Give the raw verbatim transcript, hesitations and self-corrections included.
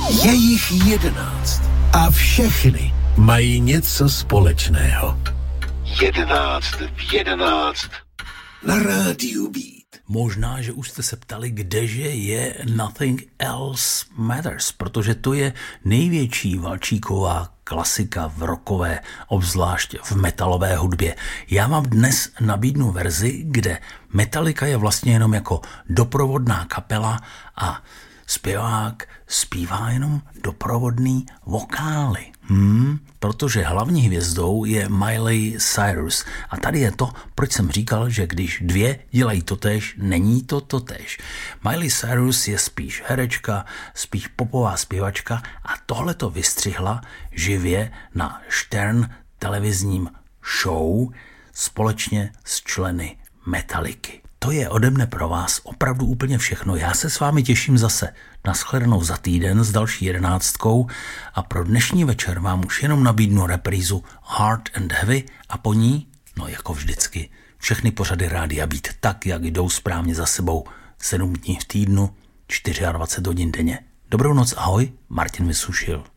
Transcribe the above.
Je jich jedenáct a všechny mají něco společného. Jedenáct v jedenáct na rádiu Beat. Možná, že už jste se ptali, kdeže je Nothing Else Matters, protože to je největší valčíková klasika v rockové, obzvlášť v metalové hudbě. Já vám dnes nabídnu verzi, kde Metallica je vlastně jenom jako doprovodná kapela a zpěvák zpívá jenom doprovodný vokály. Hmm, protože hlavní hvězdou je Miley Cyrus. A tady je to, proč jsem říkal, že když dvě dělají totéž, není to totéž. Miley Cyrus je spíš herečka, spíš popová zpěvačka a tohle to vystřihla živě na Stern televizním show společně s členy Metalliky. To je ode mne pro vás opravdu úplně všechno. Já se s vámi těším zase. Nashledanou za týden s další jedenáctkou a pro dnešní večer vám už jenom nabídnu reprízu Hard and Heavy a po ní, no jako vždycky, všechny pořady Rádia Beat tak, jak jdou správně za sebou. sedm dní v týdnu, dvacet čtyři hodin denně. Dobrou noc, ahoj, Martin Vysušil.